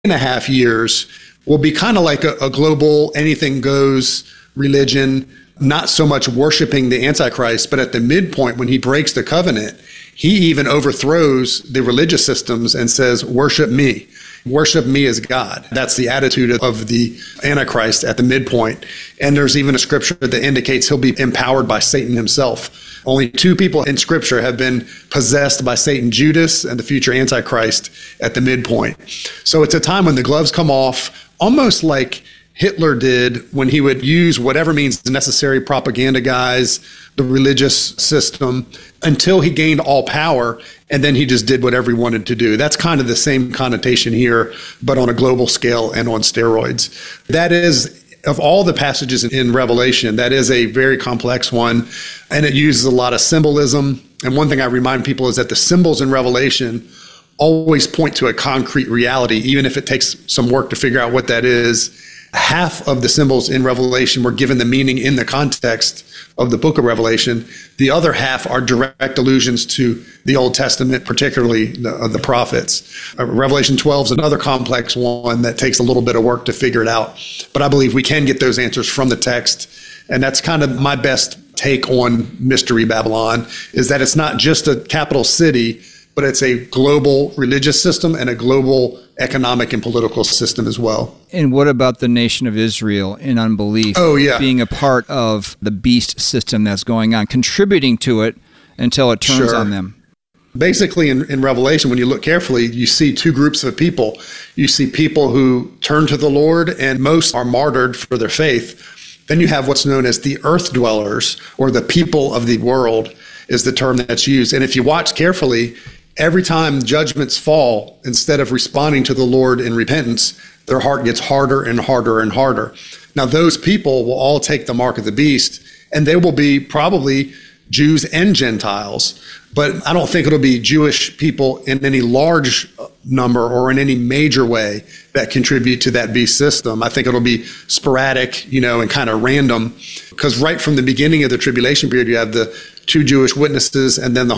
3.5 years will be kind of like a global anything goes religion, not so much worshiping the Antichrist, but at the midpoint when he breaks the covenant, he even overthrows the religious systems and says, worship me. Worship me as God. That's the attitude of the Antichrist at the midpoint. And there's even a scripture that indicates he'll be empowered by Satan himself. Only 2 people in scripture have been possessed by Satan, Judas and the future Antichrist at the midpoint. So it's a time when the gloves come off, almost like Hitler did when he would use whatever means necessary, propaganda guys, the religious system, until he gained all power, and then he just did whatever he wanted to do. That's kind of the same connotation here, but on a global scale and on steroids. That is, of all the passages in Revelation, that is a very complex one, and it uses a lot of symbolism. And one thing I remind people is that the symbols in Revelation always point to a concrete reality, even if it takes some work to figure out what that is. Half of the symbols in Revelation were given the meaning in the context of the book of Revelation. The other half are direct allusions to the Old Testament, particularly the prophets. Revelation 12 is another complex one that takes a little bit of work to figure it out. But I believe we can get those answers from the text. And that's kind of my best take on Mystery Babylon, is that it's not just a capital city, but it's a global religious system and a global economic and political system as well. And what about the nation of Israel in unbelief? Oh, yeah. Being a part of the beast system that's going on, contributing to it until it turns on them. Basically, in Revelation, when you look carefully, you see 2 groups of people. You see people who turn to the Lord, and most are martyred for their faith. Then you have what's known as the earth dwellers, or the people of the world is the term that's used. And if you watch carefully, every time judgments fall, instead of responding to the Lord in repentance, their heart gets harder and harder and harder. Now, those people will all take the mark of the beast, and they will be probably Jews and Gentiles. But I don't think it'll be Jewish people in any large number or in any major way that contribute to that beast system. I think it'll be sporadic, and kind of random, because right from the beginning of the tribulation period, you have the 2 Jewish witnesses and then the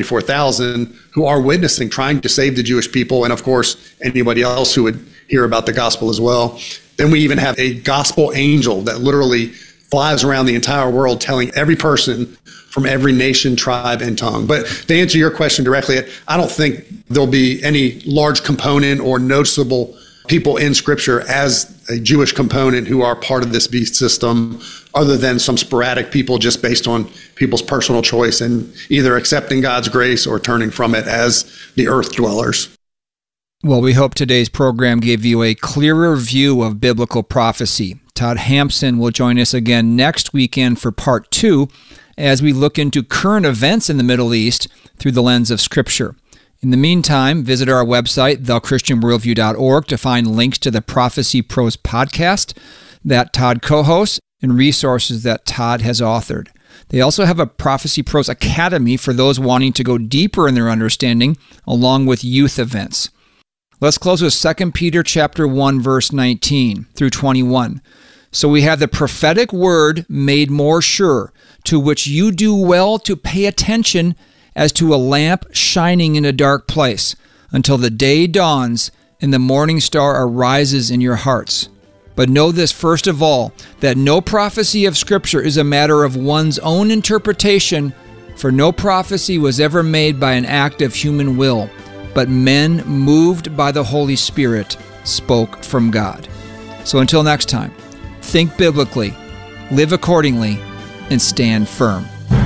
144,000 who are witnessing, trying to save the Jewish people, and of course, anybody else who would hear about the gospel as well. Then we even have a gospel angel that literally flies around the entire world telling every person from every nation, tribe, and tongue. But to answer your question directly, I don't think there'll be any large component or noticeable people in Scripture as a Jewish component who are part of this beast system, other than some sporadic people just based on people's personal choice and either accepting God's grace or turning from it as the earth dwellers. Well, we hope today's program gave you a clearer view of biblical prophecy. Todd Hampson will join us again next weekend for part 2 as we look into current events in the Middle East through the lens of Scripture. In the meantime, visit our website, thechristianworldview.org, to find links to the Prophecy Pros podcast that Todd co-hosts and resources that Todd has authored. They also have a Prophecy Pros Academy for those wanting to go deeper in their understanding, along with youth events. Let's close with 2 Peter chapter 1, verse 19 through 21. So we have the prophetic word made more sure, to which you do well to pay attention as to a lamp shining in a dark place, until the day dawns and the morning star arises in your hearts. But know this first of all, that no prophecy of Scripture is a matter of one's own interpretation, for no prophecy was ever made by an act of human will, but men moved by the Holy Spirit spoke from God. So until next time, think biblically, live accordingly, and stand firm.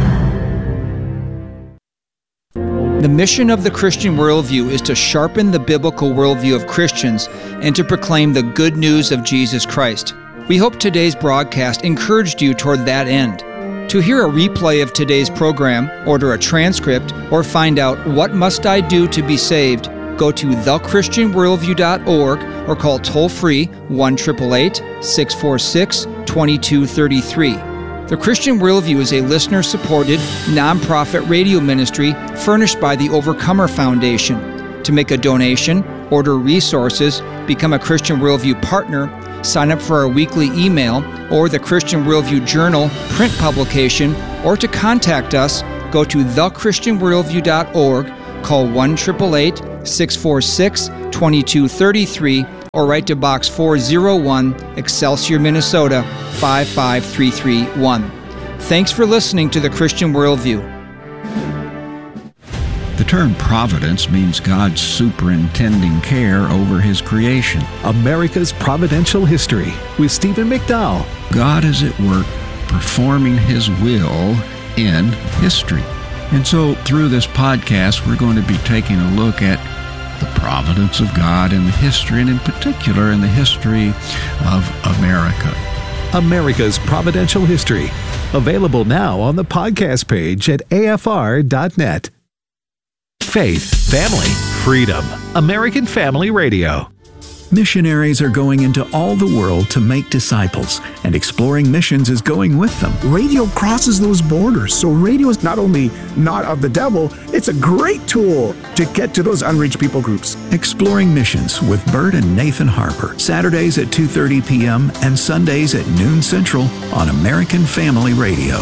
The mission of the Christian Worldview is to sharpen the biblical worldview of Christians and to proclaim the good news of Jesus Christ. We hope today's broadcast encouraged you toward that end. To hear a replay of today's program, order a transcript, or find out what must I do to be saved, go to thechristianworldview.org or call toll-free 1-888-646-2233. The Christian Worldview is a listener-supported, nonprofit radio ministry furnished by the Overcomer Foundation. To make a donation, order resources, become a Christian Worldview partner, sign up for our weekly email or the Christian Worldview Journal print publication, or to contact us, go to thechristianworldview.org, call 1-888-646-2233, or write to Box 401, Excelsior, Minnesota 55331. Thanks for listening to The Christian Worldview. The term providence means God's superintending care over His creation. America's Providential History with Stephen McDowell. God is at work performing His will in history. And so through this podcast, we're going to be taking a look at the providence of God in the history, and in particular in the history of America. America's Providential History. Available now on the podcast page at afr.net. Faith, family, freedom. American Family Radio. Missionaries are going into all the world to make disciples, and Exploring Missions is going with them. Radio crosses those borders, so radio is not only not of the devil, it's a great tool to get to those unreached people groups. Exploring Missions with Bert and Nathan Harper, Saturdays at 2:30 p.m. and Sundays at noon Central on American Family Radio.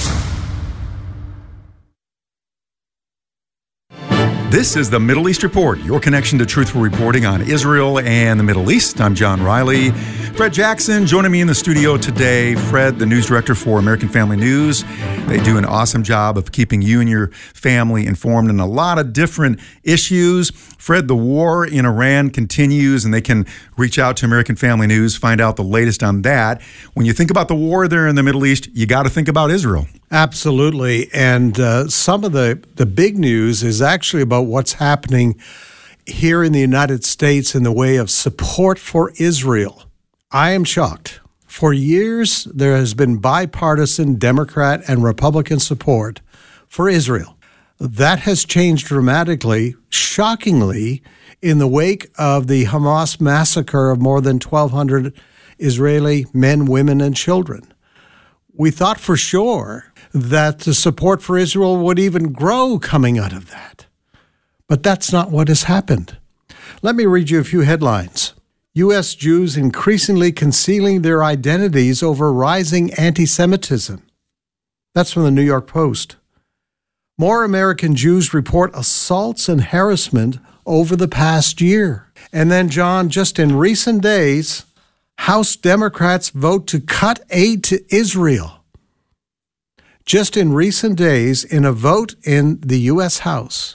This is the Middle East Report, your connection to truthful reporting on Israel and the Middle East. I'm John Riley. Fred Jackson joining me in the studio today. Fred, the news director for American Family News. They do an awesome job of keeping you and your family informed on a lot of different issues. Fred, the war in Iran continues, and they can reach out to American Family News, find out the latest on that. When you think about the war there in the Middle East, you got to think about Israel. Absolutely. And some of the big news is actually about what's happening here in the United States in the way of support for Israel. I am shocked. For years, there has been bipartisan Democrat and Republican support for Israel. That has changed dramatically, shockingly, in the wake of the Hamas massacre of more than 1,200 Israeli men, women, and children. We thought for sure that the support for Israel would even grow coming out of that. But that's not what has happened. Let me read you a few headlines. U.S. Jews increasingly concealing their identities over rising anti-Semitism. That's from the New York Post. More American Jews report assaults and harassment over the past year. And then, John, just in recent days, House Democrats vote to cut aid to Israel. Just in recent days, in a vote in the U.S. House,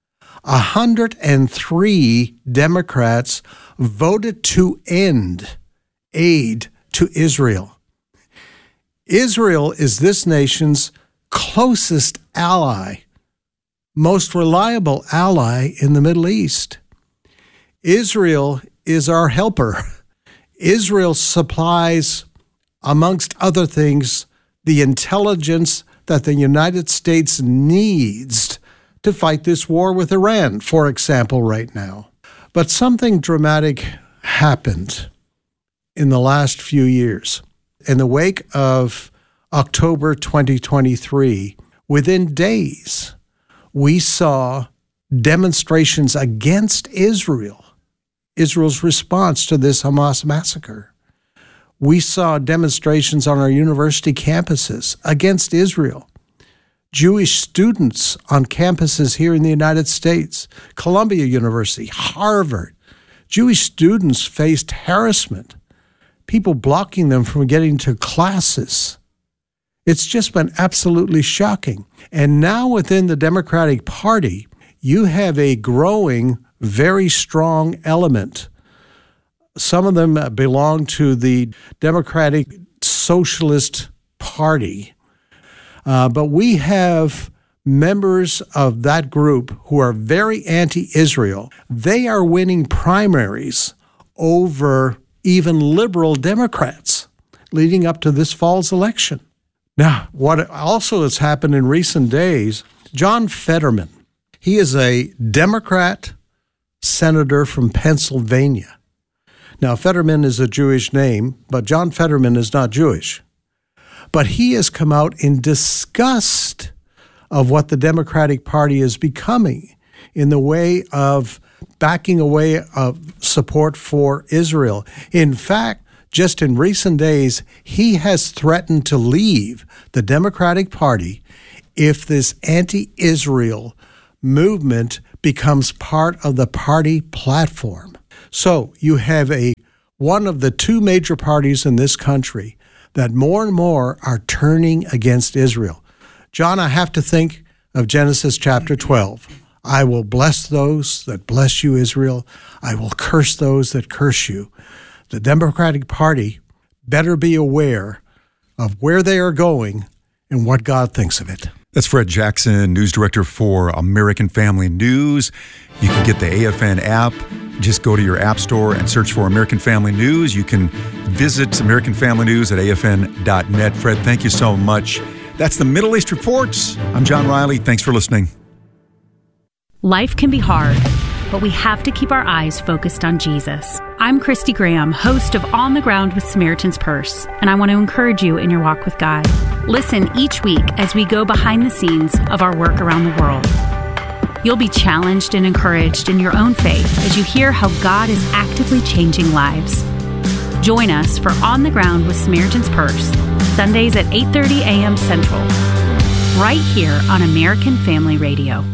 103 Democrats voted to end aid to Israel. Israel is this nation's closest ally, most reliable ally in the Middle East. Israel is our helper. Israel supplies, amongst other things, the intelligence that the United States needs to fight this war with Iran, for example, right now. But something dramatic happened in the last few years. In the wake of October 2023, within days, we saw demonstrations against Israel, Israel's response to this Hamas massacre. We saw demonstrations on our university campuses against Israel. Jewish students on campuses here in the United States, Columbia University, Harvard, Jewish students faced harassment, people blocking them from getting to classes. It's just been absolutely shocking. And now within the Democratic Party, you have a growing, very strong element. Some of them belong to the Democratic Socialist Party. But we have members of that group who are very anti-Israel. They are winning primaries over even liberal Democrats leading up to this fall's election. Now, what also has happened in recent days, John Fetterman, he is a Democrat senator from Pennsylvania. Now, Fetterman is a Jewish name, but John Fetterman is not Jewish. But he has come out in disgust of what the Democratic Party is becoming in the way of backing away of support for Israel. In fact, just in recent days, he has threatened to leave the Democratic Party if this anti-Israel movement becomes part of the party platform. So you have one of the two major parties in this country that more and more are turning against Israel. John, I have to think of Genesis chapter 12. I will bless those that bless you, Israel. I will curse those that curse you. The Democratic Party better be aware of where they are going and what God thinks of it. That's Fred Jackson, news director for American Family News. You can get the AFN app. Just go to your app store and search for American Family News. You can visit American Family News at afn.net. Fred, thank you so much. That's the Middle East Reports. I'm John Riley. Thanks for listening. Life can be hard, but we have to keep our eyes focused on Jesus. I'm Christy Graham, host of On the Ground with Samaritan's Purse, and I want to encourage you in your walk with God. Listen each week as we go behind the scenes of our work around the world. You'll be challenged and encouraged in your own faith as you hear how God is actively changing lives. Join us for On the Ground with Samaritan's Purse, Sundays at 8:30 a.m. Central, right here on American Family Radio.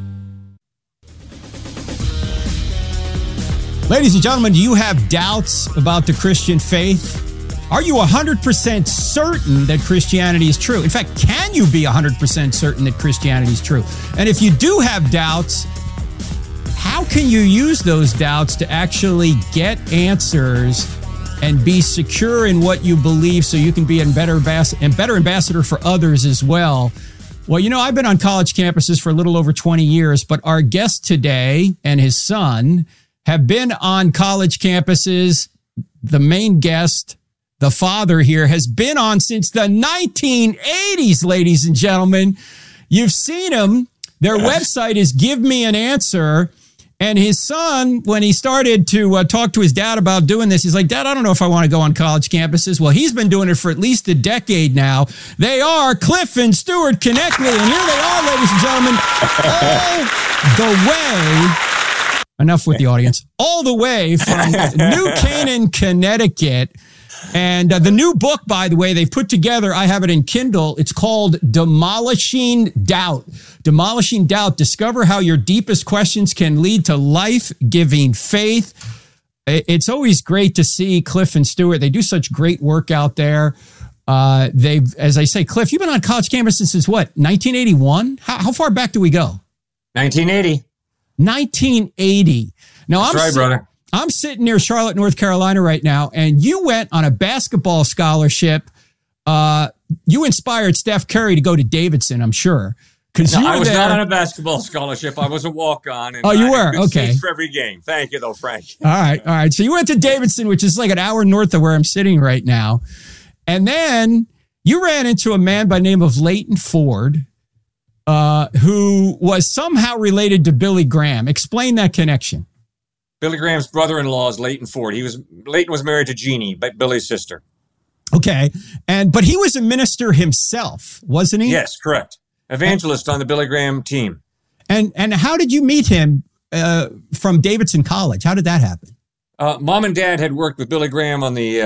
Ladies and gentlemen, do you have doubts about the Christian faith? Are you 100% certain that Christianity is true? In fact, can you be 100% certain that Christianity is true? And if you do have doubts, how can you use those doubts to actually get answers and be secure in what you believe so you can be a better ambassador for others as well? Well, you know, I've been on college campuses for a little over 20 years, but our guest today and his son have been on college campuses. The main guest, the father here, has been on since the 1980s, ladies and gentlemen. You've seen him. Their website is Give Me an Answer. And his son, when he started to talk to his dad about doing this, he's like, Dad, I don't know if I want to go on college campuses. Well, he's been doing it for at least a decade now. They are Cliff and Stuart Konecny. And here they are, ladies and gentlemen, all the way... Enough with the audience. All the way from New Canaan, Connecticut. And the new book, by the way, they've put together, I have it in Kindle. It's called Demolishing Doubt. Demolishing Doubt. Discover how your deepest questions can lead to life-giving faith. It's always great to see Cliff and Stuart. They do such great work out there. They've, as I say, Cliff, you've been on college campuses since what, 1981? How far back do we go? 1980. 1980. Now, That's right, brother. I'm sitting near Charlotte, North Carolina right now, and you went on a basketball scholarship. You inspired Steph Curry to go to Davidson, I'm sure. No, I was not on a basketball scholarship. I was a walk-on. Oh, you were? Okay. For every game. Thank you, though, Frank. All right. So you went to Davidson, which is like an hour north of where I'm sitting right now. And then you ran into a man by the name of Leighton Ford, who was somehow related to Billy Graham. Explain that connection. Billy Graham's brother-in-law is Leighton Ford. Leighton was married to Jeannie, Billy's sister. Okay. But he was a minister himself, wasn't he? Yes, correct. Evangelist on the Billy Graham team. And how did you meet him from Davidson College? How did that happen? Mom and Dad had worked with Billy Graham on the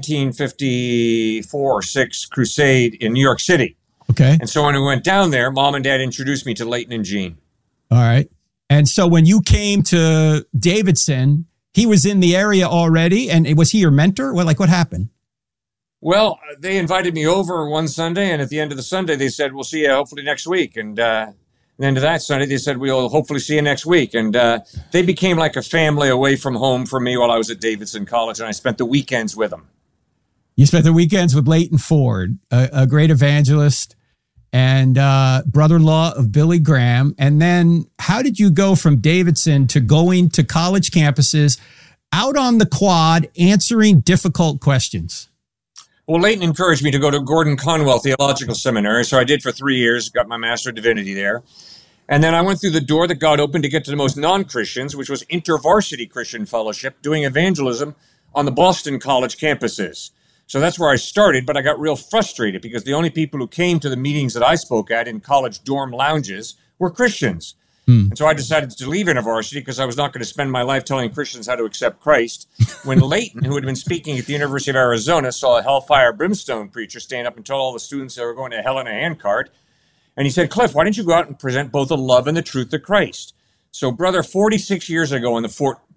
1954 or 6 crusade in New York City. Okay. And so when we went down there, Mom and Dad introduced me to Leighton and Jean. All right. And so when you came to Davidson, he was in the area already, and was he your mentor? Well, what happened? Well, they invited me over one Sunday, and at the end of the Sunday, they said, we'll see you hopefully next week. And the end of that Sunday, they said, we'll hopefully see you next week. And they became like a family away from home for me while I was at Davidson College, and I spent the weekends with them. You spent the weekends with Leighton Ford, a great evangelist and brother-in-law of Billy Graham. And then how did you go from Davidson to going to college campuses out on the quad, answering difficult questions? Well, Leighton encouraged me to go to Gordon Conwell Theological Seminary, so I did for 3 years, got my Master of Divinity there. And then I went through the door that God opened to get to the most non-Christians, which was InterVarsity Christian Fellowship, doing evangelism on the Boston College campuses. So that's where I started, but I got real frustrated because the only people who came to the meetings that I spoke at in college dorm lounges were Christians. And so I decided to leave InterVarsity because I was not going to spend my life telling Christians how to accept Christ. When Leighton, who had been speaking at the University of Arizona, saw a hellfire brimstone preacher stand up and tell all the students they were going to hell in a handcart. And he said, Cliff, why don't you go out and present both the love and the truth of Christ? So, brother, 46 years ago in the Fort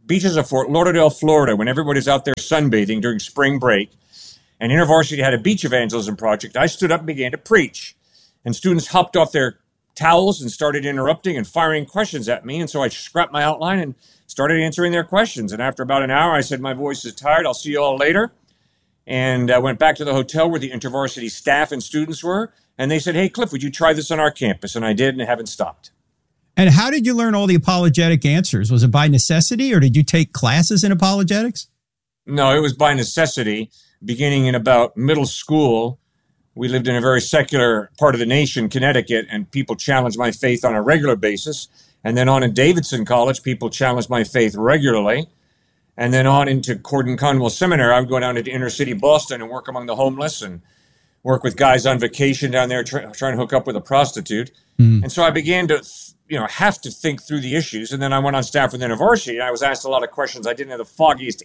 beaches of Fort Lauderdale, Florida, when everybody's out there sunbathing during spring break, and InterVarsity had a beach evangelism project, I stood up and began to preach. And students hopped off their towels and started interrupting and firing questions at me. And so I scrapped my outline and started answering their questions. And after about an hour, I said, my voice is tired. I'll see you all later. And I went back to the hotel where the InterVarsity staff and students were. And they said, hey, Cliff, would you try this on our campus? And I did, and I haven't stopped. And how did you learn all the apologetic answers? Was it by necessity, or did you take classes in apologetics? No, it was by necessity. Beginning in about middle school, we lived in a very secular part of the nation, Connecticut, and people challenged my faith on a regular basis. And then on in Davidson College, people challenged my faith regularly. And then on into Gordon-Conwell Seminary, I would go down to inner city Boston and work among the homeless and work with guys on vacation down there trying to hook up with a prostitute. And so I began to have to think through the issues. And then I went on staff with InterVarsity, and I was asked a lot of questions I didn't have the foggiest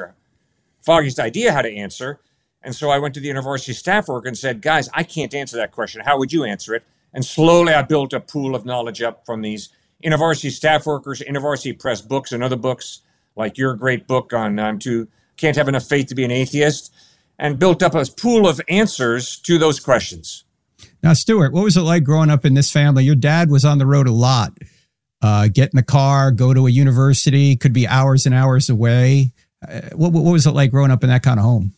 idea how to answer. And so I went to the InterVarsity staff work and said, guys, I can't answer that question. How would you answer it? And slowly I built a pool of knowledge up from these InterVarsity staff workers, InterVarsity Press books and other books, like your great book on Can't Have Enough Faith to Be an Atheist, and built up a pool of answers to those questions. Now, Stuart, what was it like growing up in this family? Your dad was on the road a lot. Get in the car, go to a university, could be hours and hours away. What was it like growing up in that kind of home?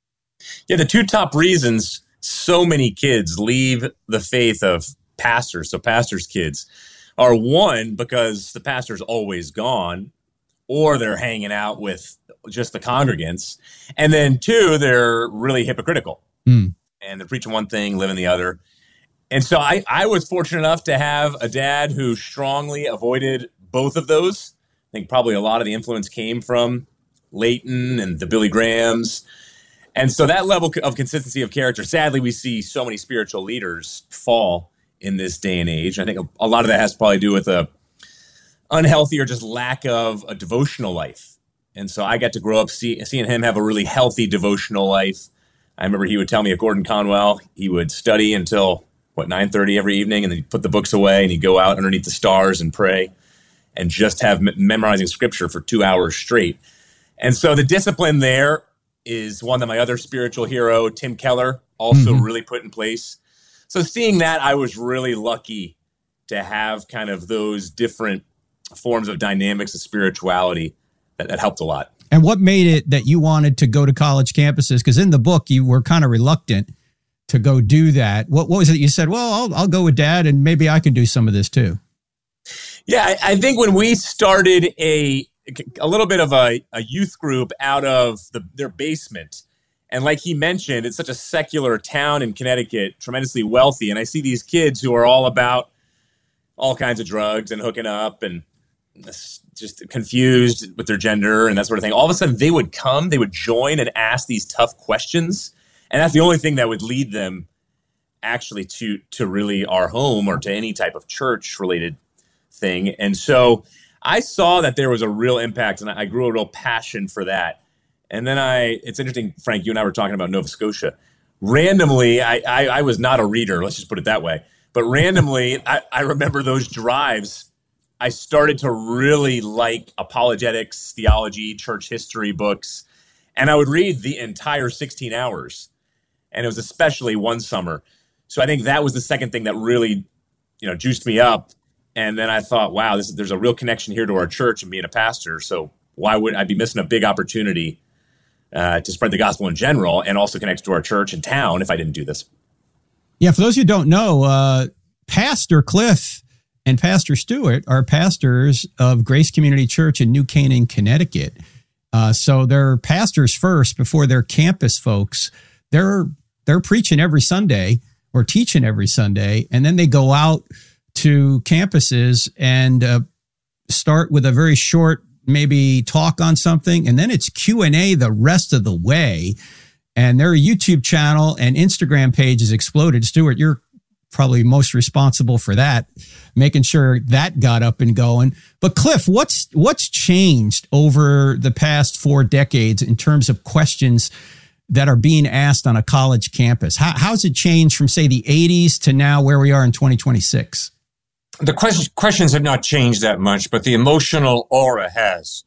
Yeah, the two top reasons so many kids leave the faith of pastors, so pastors' kids, are one, because the pastor's always gone, or they're hanging out with just the congregants. And then two, they're really hypocritical. And they're preaching one thing, living the other. And so I was fortunate enough to have a dad who strongly avoided both of those. I think probably a lot of the influence came from Leighton and the Billy Grahams. And so that level of consistency of character, sadly, we see so many spiritual leaders fall in this day and age. I think a lot of that has to probably do with a unhealthy or just lack of a devotional life. And so I got to grow up seeing him have a really healthy devotional life. I remember he would tell me at Gordon-Conwell, he would study until, 9:30 every evening, and then he'd put the books away, and he'd go out underneath the stars and pray and just have memorizing scripture for 2 hours straight. And so the discipline there is one that my other spiritual hero, Tim Keller, also really put in place. So seeing that, I was really lucky to have kind of those different forms of dynamics of spirituality that helped a lot. And what made it that you wanted to go to college campuses? Because in the book, you were kind of reluctant to go do that. What was it you said, well, I'll go with Dad and maybe I can do some of this too? Yeah, I think when we started a little bit of a youth group out of their basement, and like he mentioned, it's such a secular town in Connecticut, tremendously wealthy, and I see these kids who are all about all kinds of drugs and hooking up and just confused with their gender and that sort of thing. All of a sudden, they would join and ask these tough questions. And that's the only thing that would lead them actually to really our home or to any type of church-related thing. And so I saw that there was a real impact, and I grew a real passion for that. And then it's interesting, Frank, you and I were talking about Nova Scotia. Randomly, I was not a reader, let's just put it that way. But randomly, I remember those drives. I started to really like apologetics, theology, church history books, and I would read the entire 16 hours. And it was especially one summer. So I think that was the second thing that really, juiced me up. And then I thought, wow, there's a real connection here to our church and being a pastor. So why would I be missing a big opportunity to spread the gospel in general and also connect to our church and town if I didn't do this? Yeah, for those who don't know, Pastor Cliff and Pastor Stuart are pastors of Grace Community Church in New Canaan, Connecticut. So they're pastors first before they're campus folks. They're preaching every Sunday or teaching every Sunday, and then they go out to campuses and start with a very short, maybe talk on something, and then it's Q&A the rest of the way. And their YouTube channel and Instagram page has exploded. Stuart, you're probably most responsible for that, making sure that got up and going. But Cliff, what's changed over the past 4 decades in terms of questions that are being asked on a college campus? How's it changed from, say, the 80s to now where we are in 2026? The questions have not changed that much, but the emotional aura has.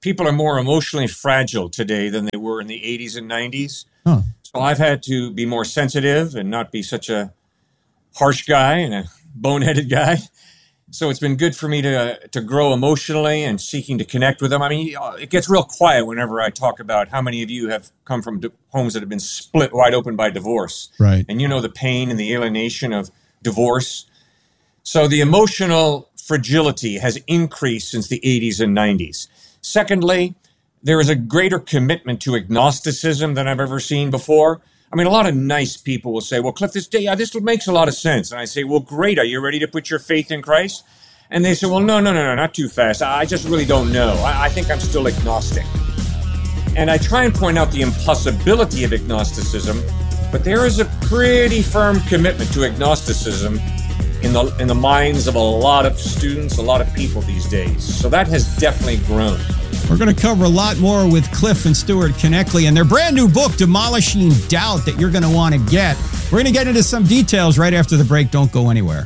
people are more emotionally fragile today than they were in the 80s and 90s. Huh. So I've had to be more sensitive and not be such a harsh guy and a boneheaded guy. So it's been good for me to grow emotionally and seeking to connect with them. I mean, it gets real quiet whenever I talk about how many of you have come from homes that have been split wide open by divorce. Right. And you know the pain and the alienation of divorce. So the emotional fragility has increased since the 80s and 90s. Secondly, there is a greater commitment to agnosticism than I've ever seen before. I mean, a lot of nice people will say, well, Cliff, this makes a lot of sense. And I say, well, great. Are you ready to put your faith in Christ? And they say, well, no, not too fast. I just really don't know. I think I'm still agnostic. And I try and point out the impossibility of agnosticism, but there is a pretty firm commitment to agnosticism in the minds of a lot of students, a lot of people these days. So that has definitely grown. We're going to cover a lot more with Cliff and Stuart Konecny and their brand new book, Demolishing Doubt, that you're going to want to get. We're going to get into some details right after the break. Don't go anywhere.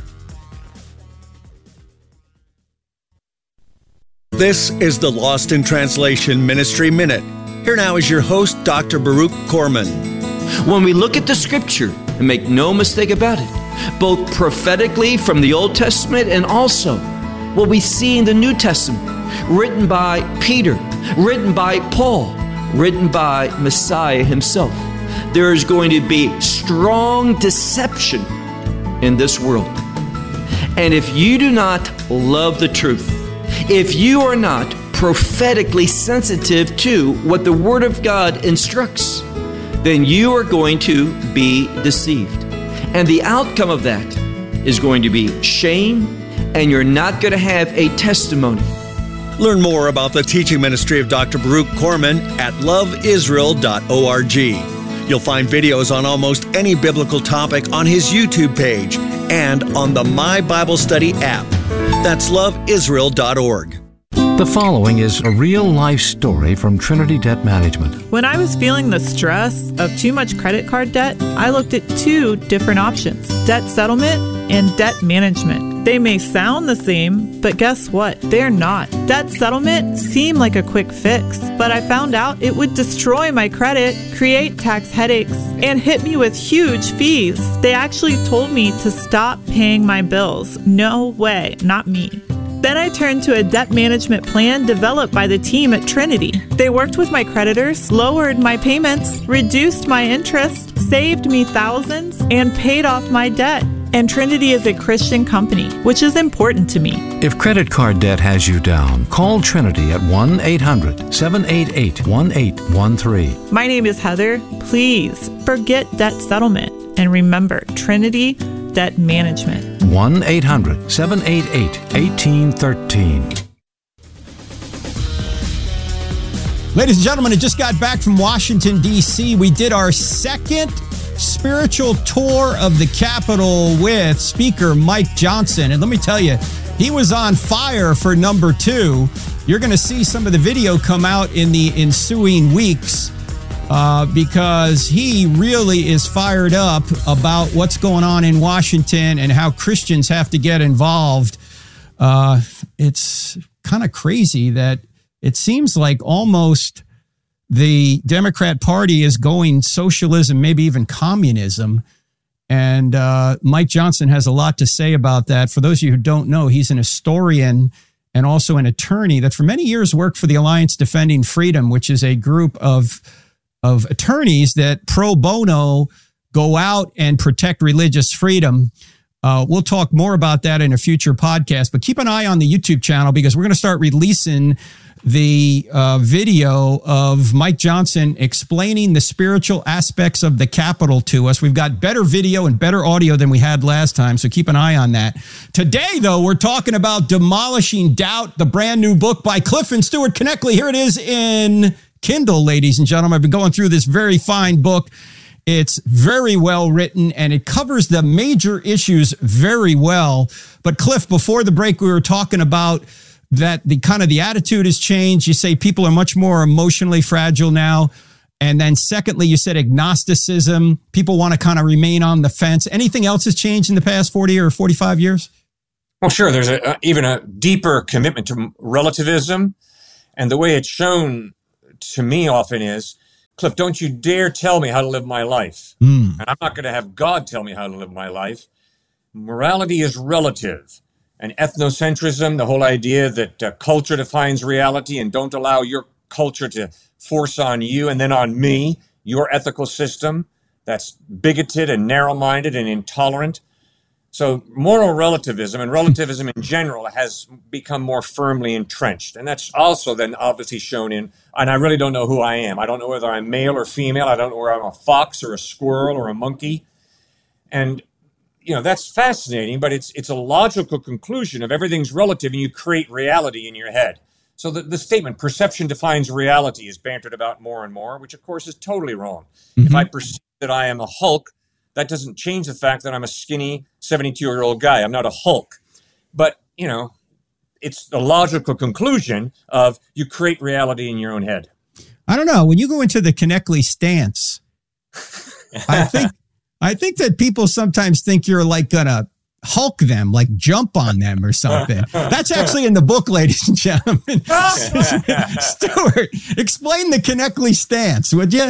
This is the Lost in Translation Ministry Minute. Here now is your host, Dr. Baruch Korman. When we look at the Scripture, and make no mistake about it, both prophetically from the Old Testament and also what we see in the New Testament, written by Peter, written by Paul, written by Messiah himself, there is going to be strong deception in this world. And if you do not love the truth, if you are not prophetically sensitive to what the Word of God instructs, then you are going to be deceived. And the outcome of that is going to be shame, and you're not going to have a testimony. Learn more about the teaching ministry of Dr. Baruch Korman at loveisrael.org. You'll find videos on almost any biblical topic on his YouTube page and on the My Bible Study app. That's loveisrael.org. The following is a real-life story from Trinity Debt Management. When I was feeling the stress of too much credit card debt, I looked at two different options: debt settlement and debt management. They may sound the same, but guess what? They're not. Debt settlement seemed like a quick fix, but I found out it would destroy my credit, create tax headaches, and hit me with huge fees. They actually told me to stop paying my bills. No way, not me. Then I turned to a debt management plan developed by the team at Trinity. They worked with my creditors, lowered my payments, reduced my interest, saved me thousands, and paid off my debt. And Trinity is a Christian company, which is important to me. If credit card debt has you down, call Trinity at 1-800-788-1813. My name is Heather. Please forget debt settlement and remember Trinity Debt Management. 1-800-788-1813. Ladies and gentlemen, I just got back from Washington, D.C. We did our second spiritual tour of the Capitol with Speaker Mike Johnson. And let me tell you, he was on fire for number 2. You're going to see some of the video come out in the ensuing weeks because he really is fired up about what's going on in Washington and how Christians have to get involved. It's kind of crazy that it seems like almost the Democrat Party is going socialism, maybe even communism. And Mike Johnson has a lot to say about that. For those of you who don't know, he's an historian and also an attorney that for many years worked for the Alliance Defending Freedom, which is a group of attorneys that pro bono go out and protect religious freedom. We'll talk more about that in a future podcast, but keep an eye on the YouTube channel because we're going to start releasing the video of Mike Johnson explaining the spiritual aspects of the Capitol to us. We've got better video and better audio than we had last time, so keep an eye on that. Today, though, we're talking about Demolishing Doubt, the brand new book by Cliff and Stuart Konecny. Here it is in Kindle, ladies and gentlemen. I've been going through this very fine book. It's very well written, and it covers the major issues very well. But Cliff, before the break, we were talking about that the kind of the attitude has changed. You say people are much more emotionally fragile now. And then secondly, you said agnosticism. People want to kind of remain on the fence. Anything else has changed in the past 40 or 45 years? Well, sure. There's even a deeper commitment to relativism. And the way it's shown to me often is, Cliff, don't you dare tell me how to live my life. And I'm not going to have God tell me how to live my life. Morality is relative. And ethnocentrism, the whole idea that culture defines reality and don't allow your culture to force on you and then on me, your ethical system, that's bigoted and narrow-minded and intolerant. So moral relativism and relativism in general has become more firmly entrenched. And that's also then obviously shown in, and I really don't know who I am. I don't know whether I'm male or female. I don't know whether I'm a fox or a squirrel or a monkey. And, that's fascinating, but it's a logical conclusion of everything's relative and you create reality in your head. So the statement, perception defines reality, is bantered about more and more, which of course is totally wrong. If I perceive that I am a Hulk, that doesn't change the fact that I'm a skinny 72-year-old guy. I'm not a Hulk. But, it's the logical conclusion of you create reality in your own head. I don't know. When you go into the Konechli stance, I think that people sometimes think you're like going to Hulk them, like jump on them or something. That's actually in the book, ladies and gentlemen. Stuart, explain the Konechli stance, would you?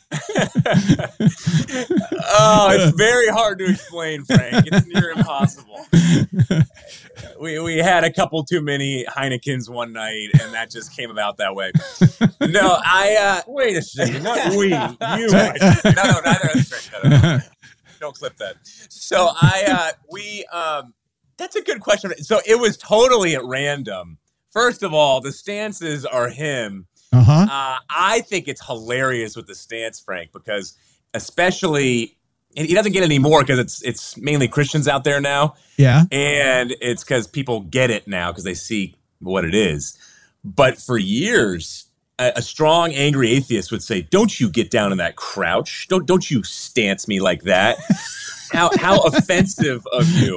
It's very hard to explain, Frank. It's near impossible. We had a couple too many Heinekens one night, and that just came about that way. No, wait a second. Not we. You. No, neither of us. No. Don't clip that. So that's a good question. So it was totally at random. First of all, the stances are him. I think it's hilarious with the stance, Frank, because especially, and he doesn't get any more because it's mainly Christians out there now. Yeah. And it's because people get it now because they see what it is. But for years, a strong, angry atheist would say, don't you get down in that crouch. Don't you stance me like that. How offensive of you.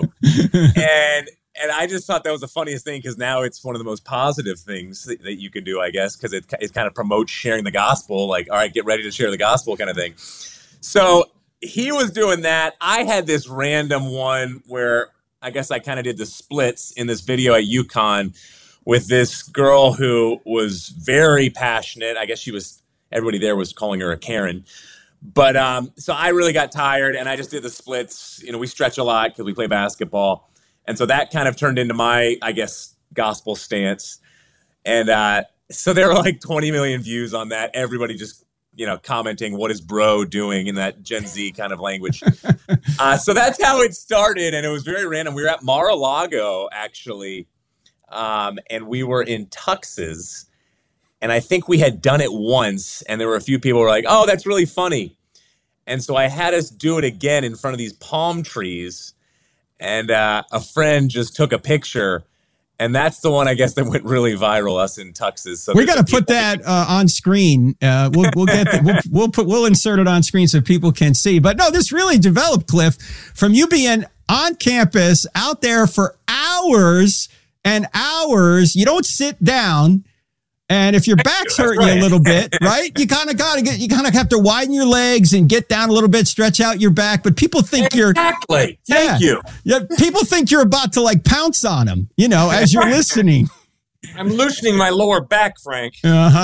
And I just thought that was the funniest thing because now it's one of the most positive things that you can do, I guess, because it kind of promotes sharing the gospel, like, all right, get ready to share the gospel kind of thing. So he was doing that. I had this random one where I guess I kind of did the splits in this video at UConn with this girl who was very passionate. I guess everybody there was calling her a Karen. But so I really got tired and I just did the splits. We stretch a lot because we play basketball. And so that kind of turned into my, I guess, gospel stance. And so there were like 20 million views on that. Everybody just, commenting, what is bro doing in that Gen Z kind of language. So that's how it started. And it was very random. We were at Mar-a-Lago, actually. And we were in tuxes. And I think we had done it once. And there were a few people who were like, oh, that's really funny. And so I had us do it again in front of these palm trees. And a friend just took a picture, and that's the one I guess that went really viral. Us in tuxes. So we got to put that on screen. We'll get we'll insert it on screen so people can see. But no, this really developed, Cliff, from you being on campus out there for hours and hours. You don't sit down. And if your back's hurting you a little bit, right? You kind of have to widen your legs and get down a little bit, stretch out your back. But people think Exactly. Thank you. Yeah. People think you're about to like pounce on them, as you're listening. I'm loosening my lower back, Frank.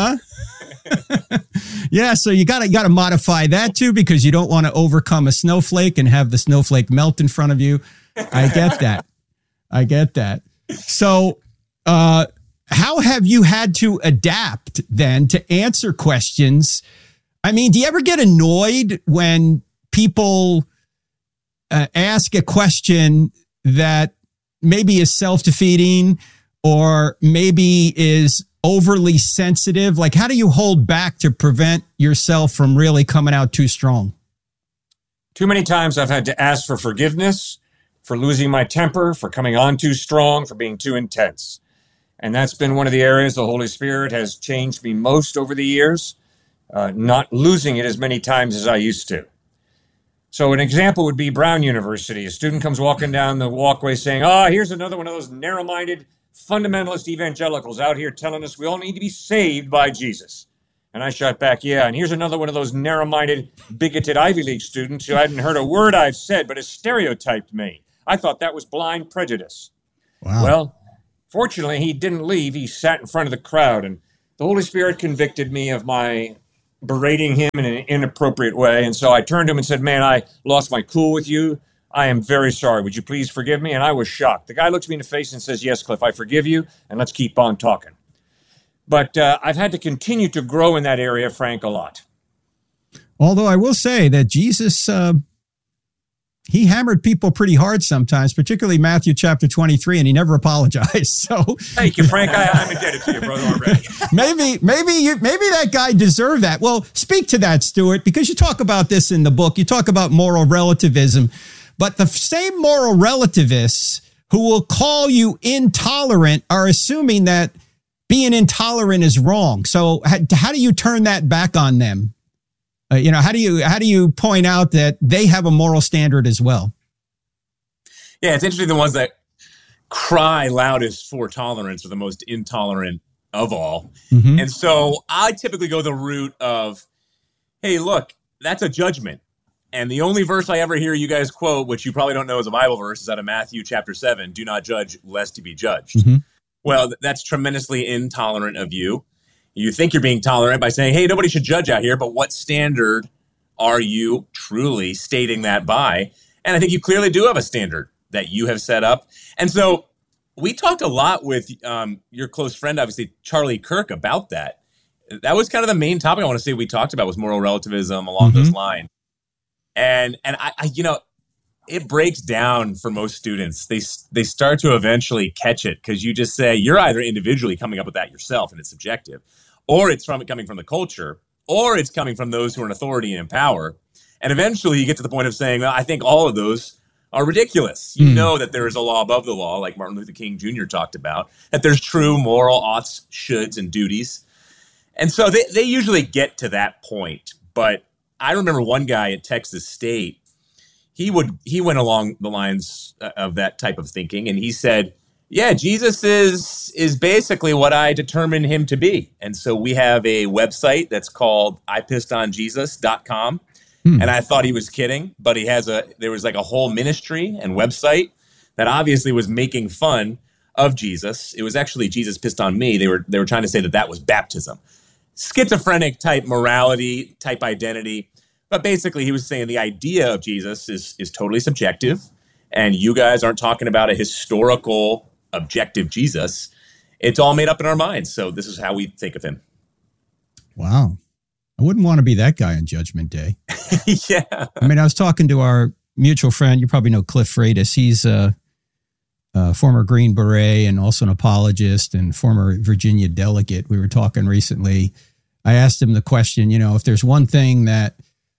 Yeah. So you gotta modify that too, because you don't want to overcome a snowflake and have the snowflake melt in front of you. I get that. So, how have you had to adapt then to answer questions? I mean, do you ever get annoyed when people ask a question that maybe is self-defeating or maybe is overly sensitive? Like, how do you hold back to prevent yourself from really coming out too strong? Too many times I've had to ask for forgiveness, for losing my temper, for coming on too strong, for being too intense. And that's been one of the areas the Holy Spirit has changed me most over the years, not losing it as many times as I used to. So an example would be Brown University. A student comes walking down the walkway saying, here's another one of those narrow-minded fundamentalist evangelicals out here telling us we all need to be saved by Jesus. And I shot back, yeah, and here's another one of those narrow-minded, bigoted Ivy League students who hadn't heard a word I've said but has stereotyped me. I thought that was blind prejudice. Wow. Well, fortunately, he didn't leave. He sat in front of the crowd, and the Holy Spirit convicted me of my berating him in an inappropriate way. And so I turned to him and said, man, I lost my cool with you. I am very sorry. Would you please forgive me? And I was shocked. The guy looks me in the face and says, yes, Cliff, I forgive you, and let's keep on talking. But I've had to continue to grow in that area, Frank, a lot. Although I will say that Jesus, he hammered people pretty hard sometimes, particularly Matthew chapter 23, and he never apologized. So thank you, Frank. I'm indebted to you, brother, already. maybe that guy deserved that. Well, speak to that, Stuart, because you talk about this in the book. You talk about moral relativism, but the same moral relativists who will call you intolerant are assuming that being intolerant is wrong. So how do you turn that back on them? How do you point out that they have a moral standard as well? Yeah, it's interesting. The ones that cry loudest for tolerance are the most intolerant of all. Mm-hmm. And so I typically go the route of, hey, look, that's a judgment. And the only verse I ever hear you guys quote, which you probably don't know is a Bible verse, is out of Matthew chapter 7. Do not judge lest you be judged. Mm-hmm. Well, that's tremendously intolerant of you. You think you're being tolerant by saying, hey, nobody should judge out here, but what standard are you truly stating that by? And I think you clearly do have a standard that you have set up. And so we talked a lot with your close friend, obviously, Charlie Kirk, about that. That was kind of the main topic I want to say we talked about was moral relativism along those lines. And I it breaks down for most students. They start to eventually catch it because you just say you're either individually coming up with that yourself and it's subjective, or it's coming from the culture, or it's coming from those who are in authority and in power. And eventually you get to the point of saying, well, I think all of those are ridiculous. You know that there is a law above the law, like Martin Luther King Jr. talked about, that there's true moral oughts, shoulds, and duties. And so they usually get to that point. But I remember one guy at Texas State, he went along the lines of that type of thinking, and he said, yeah, Jesus is basically what I determine him to be. And so we have a website that's called ipissedonjesus.com. And I thought he was kidding, but there was like a whole ministry and website that obviously was making fun of Jesus. It was actually Jesus Pissed on Me. They were trying to say that was baptism. Schizophrenic type morality, type identity. But basically, he was saying the idea of Jesus is totally subjective, and you guys aren't talking about a historical, objective Jesus. It's all made up in our minds. So this is how we think of him. Wow. I wouldn't want to be that guy on Judgment Day. Yeah. I mean, I was talking to our mutual friend. You probably know Cliff Freitas. He's a former Green Beret and also an apologist and former Virginia delegate. We were talking recently. I asked him the question, if there's one thing that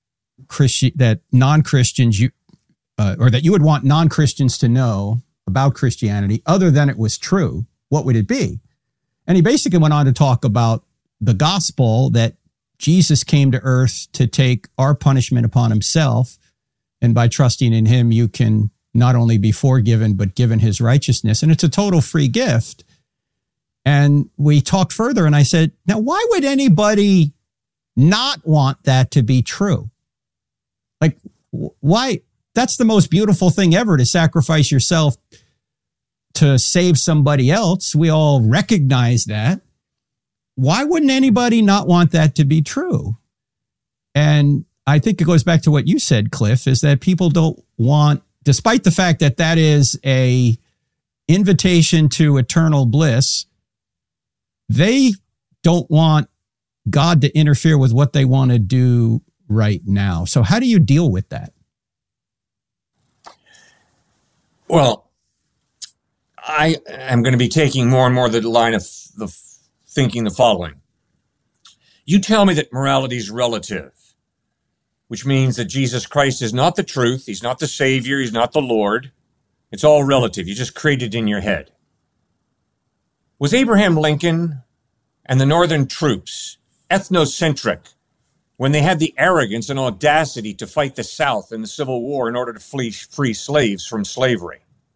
non-Christians or that you would want non-Christians to know about Christianity other than it was true, what would it be? And he basically went on to talk about the gospel, that Jesus came to earth to take our punishment upon himself, and by trusting in him you can not only be forgiven but given his righteousness, and it's a total free gift. And we talked further, and I said, now why would anybody not want that to be true? Like, why? That's the most beautiful thing ever, to sacrifice yourself to save somebody else. We all recognize that. Why wouldn't anybody not want that to be true? And I think it goes back to what you said, Cliff, is that people don't want, despite the fact that that is a invitation to eternal bliss, they don't want God to interfere with what they want to do right now. So how do you deal with that? Well, I am going to be taking more and more the line of the thinking the following. You tell me that morality is relative, which means that Jesus Christ is not the truth. He's not the Savior. He's not the Lord. It's all relative. You just create it in your head. Was Abraham Lincoln and the Northern troops ethnocentric when they had the arrogance and audacity to fight the South in the Civil War in order to free slaves from slavery?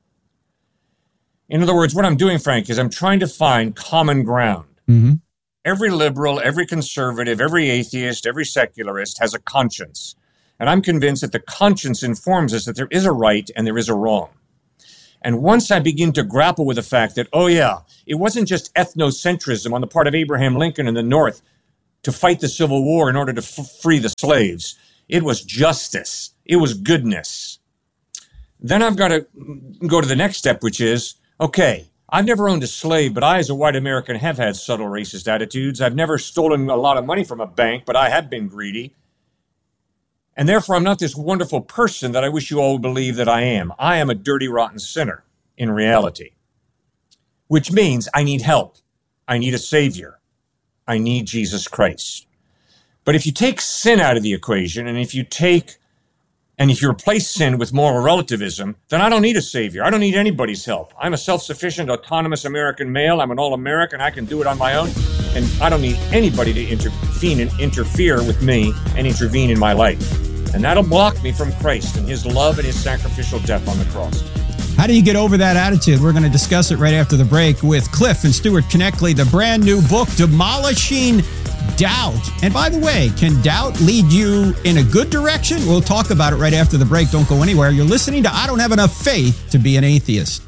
In other words, what I'm doing, Frank, is I'm trying to find common ground. Mm-hmm. Every liberal, every conservative, every atheist, every secularist has a conscience. And I'm convinced that the conscience informs us that there is a right and there is a wrong. And once I begin to grapple with the fact that, oh yeah, it wasn't just ethnocentrism on the part of Abraham Lincoln in the North to fight the Civil War in order to free the slaves. It was justice. It was goodness. Then I've got to go to the next step, which is, okay, I've never owned a slave, but I, as a white American, have had subtle racist attitudes. I've never stolen a lot of money from a bank, but I have been greedy. And therefore, I'm not this wonderful person that I wish you all would believe that I am. I am a dirty, rotten sinner in reality, which means I need help. I need a savior. I need Jesus Christ. But if you take sin out of the equation, and if you replace sin with moral relativism, then I don't need a savior. I don't need anybody's help. I'm a self-sufficient, autonomous American male. I'm an all-American. I can do it on my own. And I don't need anybody to interfere with me and intervene in my life. And that'll block me from Christ and his love and his sacrificial death on the cross. How do you get over that attitude? We're going to discuss it right after the break with Cliff and Stuart Knechtle, the brand new book, Demolishing Doubt. And by the way, can doubt lead you in a good direction? We'll talk about it right after the break. Don't go anywhere. You're listening to I Don't Have Enough Faith to Be an Atheist.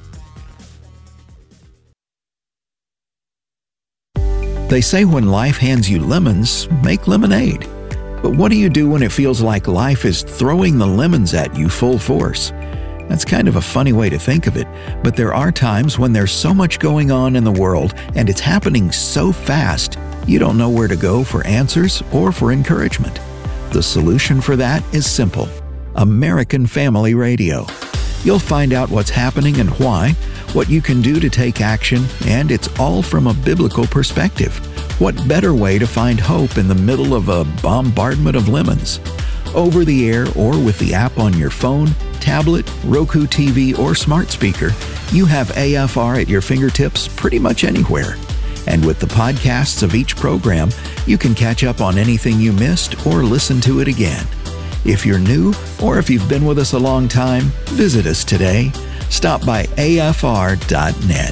They say when life hands you lemons, make lemonade. But what do you do when it feels like life is throwing the lemons at you full force? That's kind of a funny way to think of it, but there are times when there's so much going on in the world and it's happening so fast, you don't know where to go for answers or for encouragement. The solution for that is simple: American Family Radio. You'll find out what's happening and why, what you can do to take action, and it's all from a biblical perspective. What better way to find hope in the middle of a bombardment of lemons? Over the air or with the app on your phone, tablet, Roku TV, or smart speaker, you have AFR at your fingertips pretty much anywhere. And with the podcasts of each program, you can catch up on anything you missed or listen to it again. If you're new, or if you've been with us a long time, visit us today. Stop by afr.net.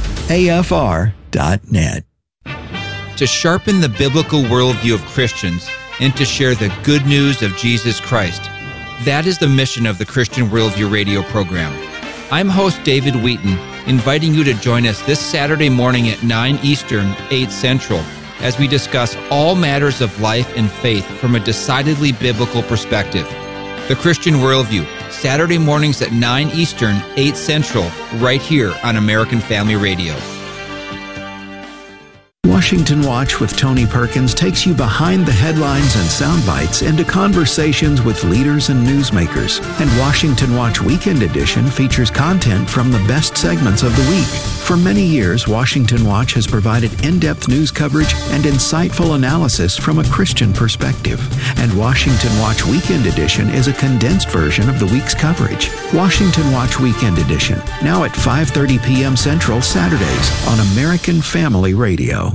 afr.net. To sharpen the biblical worldview of Christians and to share the good news of Jesus Christ. That is the mission of the Christian Worldview radio program. I'm host David Wheaton, inviting you to join us this Saturday morning at 9 Eastern, 8 Central, as we discuss all matters of life and faith from a decidedly biblical perspective. The Christian Worldview, Saturday mornings at 9 Eastern, 8 Central, right here on American Family Radio. Washington Watch with Tony Perkins takes you behind the headlines and sound bites into conversations with leaders and newsmakers. And Washington Watch Weekend Edition features content from the best segments of the week. For many years, Washington Watch has provided in-depth news coverage and insightful analysis from a Christian perspective. And Washington Watch Weekend Edition is a condensed version of the week's coverage. Washington Watch Weekend Edition, now at 5:30 p.m. Central Saturdays on American Family Radio.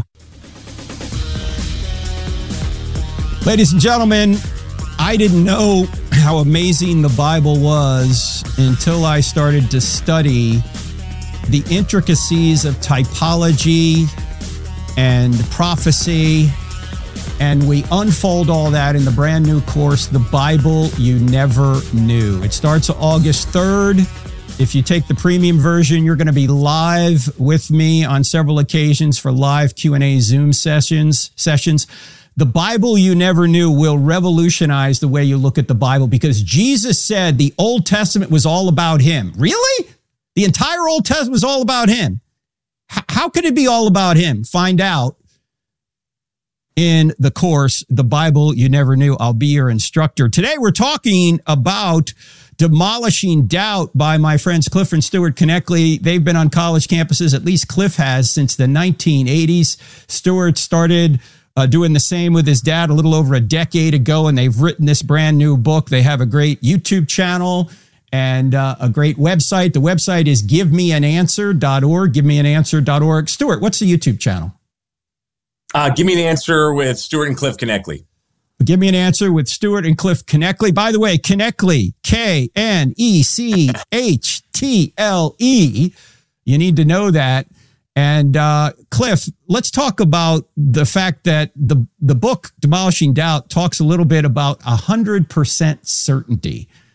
Ladies and gentlemen, I didn't know how amazing the Bible was until I started to study the intricacies of typology and prophecy, and we unfold all that in the brand new course, The Bible You Never Knew. It starts August 3rd. If you take the premium version, you're going to be live with me on several occasions for live Q&A Zoom sessions. The Bible You Never Knew will revolutionize the way you look at the Bible, because Jesus said the Old Testament was all about him. Really? The entire Old Testament was all about him. How could it be all about him? Find out in the course, The Bible You Never Knew. I'll be your instructor. Today we're talking about Demolishing Doubt by my friends Cliff and Stuart Knechtle. They've been on college campuses, at least Cliff has, since the 1980s. Stuart started doing the same with his dad a little over a decade ago, and they've written this brand new book. They have a great YouTube channel and a great website. The website is givemeananswer.org, givemeananswer.org. Stuart, what's the YouTube channel? Give Me an Answer with Stuart and Cliff Knechtle. Give Me an Answer with Stuart and Cliff Knechtle. By the way, Knechtle, K-N-E-C-H-T-L-E. You need to know that. And Cliff, let's talk about the fact that the book Demolishing Doubt talks a little bit about 100% certainty.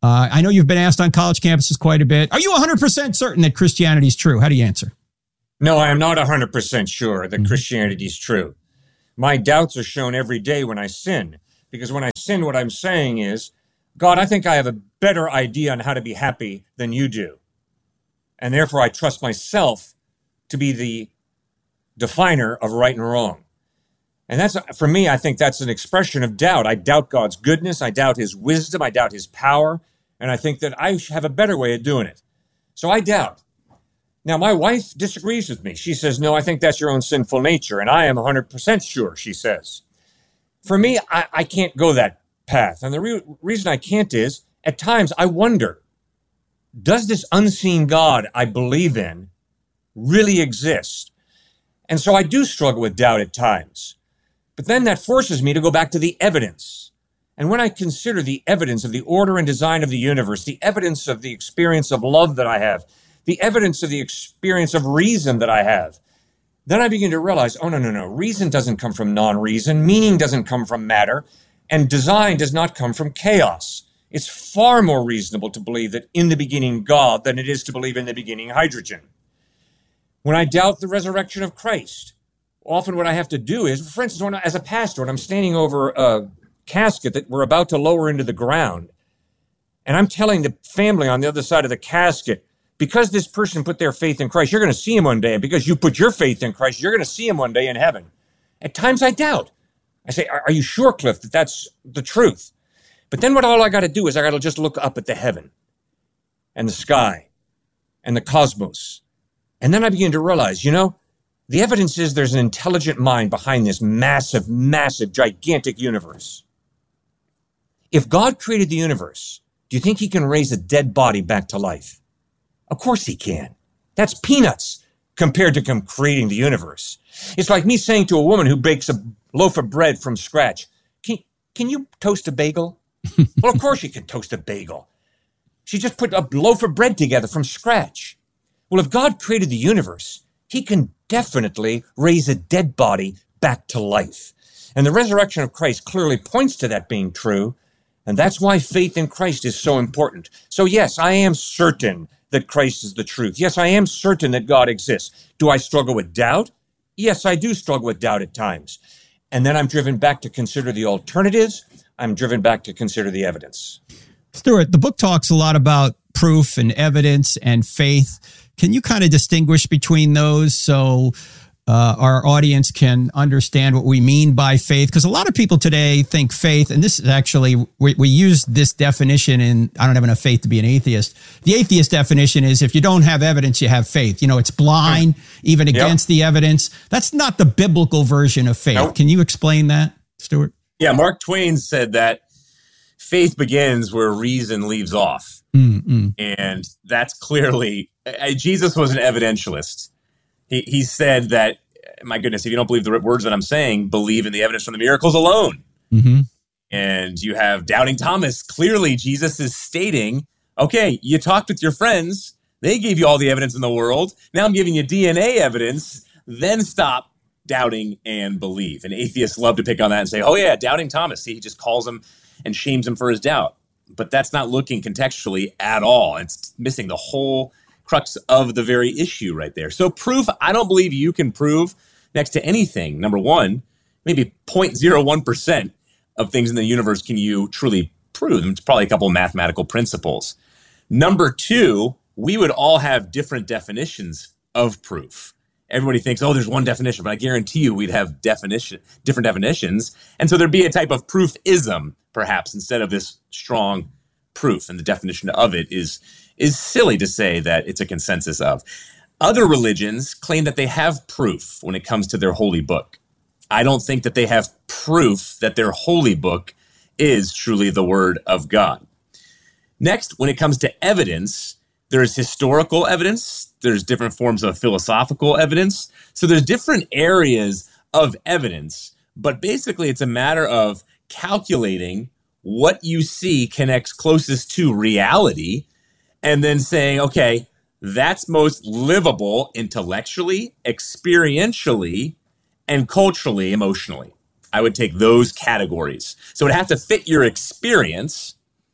I know you've been asked on college campuses quite a bit. Are you 100% certain that Christianity is true? How do you answer? No, I am not 100% sure that Christianity is true. My doubts are shown every day when I sin, because when I sin, what I'm saying is, God, I think I have a better idea on how to be happy than you do. And therefore, I trust myself to be the definer of right and wrong. And that's, for me, I think that's an expression of doubt. I doubt God's goodness. I doubt his wisdom. I doubt his power. And I think that I have a better way of doing it. So I doubt. Now, my wife disagrees with me. She says, no, I think that's your own sinful nature. And I am 100% sure, she says. For me, I can't go that path. And the reason I can't is, at times, I wonder, does this unseen God I believe in really exist? And so I do struggle with doubt at times. But then that forces me to go back to the evidence. And when I consider the evidence of the order and design of the universe, the evidence of the experience of love that I have, the evidence of the experience of reason that I have, then I begin to realize, oh, no. Reason doesn't come from non-reason. Meaning doesn't come from matter. And design does not come from chaos. It's far more reasonable to believe that in the beginning God than it is to believe in the beginning hydrogen. When I doubt the resurrection of Christ, often what I have to do is, for instance, as a pastor, when I'm standing over a casket that we're about to lower into the ground, and I'm telling the family on the other side of the casket, because this person put their faith in Christ, you're going to see him one day. And because you put your faith in Christ, you're going to see him one day in heaven. At times I doubt. I say, are you sure, Cliff, that that's the truth? But then all I got to do is I got to just look up at the heaven and the sky and the cosmos. And then I begin to realize, the evidence is there's an intelligent mind behind this massive, gigantic universe. If God created the universe, do you think he can raise a dead body back to life? Of course he can. That's peanuts compared to creating the universe. It's like me saying to a woman who bakes a loaf of bread from scratch, can you toast a bagel? Well, of course she can toast a bagel. She just put a loaf of bread together from scratch. Well, if God created the universe, he can definitely raise a dead body back to life. And the resurrection of Christ clearly points to that being true. And that's why faith in Christ is so important. So yes, I am certain that Christ is the truth. Yes, I am certain that God exists. Do I struggle with doubt? Yes, I do struggle with doubt at times. And then I'm driven back to consider the alternatives. I'm driven back to consider the evidence. Stuart, the book talks a lot about proof and evidence and faith. Can you kind of distinguish between those so our audience can understand what we mean by faith? Because a lot of people today think faith, and this is actually, we use this definition in I Don't Have Enough Faith to Be an Atheist. The atheist definition is if you don't have evidence, you have faith. It's blind, even against the evidence. That's not the biblical version of faith. Nope. Can you explain that, Stuart? Yeah, Mark Twain said that faith begins where reason leaves off. And that's clearly, Jesus was an evidentialist. He said that, my goodness, if you don't believe the words that I'm saying, believe in the evidence from the miracles alone. And you have doubting Thomas. Clearly, Jesus is stating, okay, you talked with your friends. They gave you all the evidence in the world. Now I'm giving you DNA evidence. Then stop doubting and believe. And atheists love to pick on that and say, oh yeah, doubting Thomas. See, he just calls him and shames him for his doubt. But that's not looking contextually at all. It's missing the whole crux of the very issue right there. So proof, I don't believe you can prove next to anything. Number one, maybe 0.01% of things in the universe can you truly prove. It's probably a couple of mathematical principles. Number two, we would all have different definitions of proof. Everybody thinks, oh, there's one definition, but I guarantee you we'd have different definitions. And so there'd be a type of proofism, perhaps, instead of this strong proof. And the definition of it is silly to say that it's a consensus of. Other religions claim that they have proof when it comes to their holy book. I don't think that they have proof that their holy book is truly the word of God. Next, when it comes to evidence, there's historical evidence, there's different forms of philosophical evidence. So there's different areas of evidence, but basically it's a matter of calculating what you see connects closest to reality and then saying, okay, that's most livable intellectually, experientially, and culturally, emotionally. I would take those categories. So it would have to fit your experience.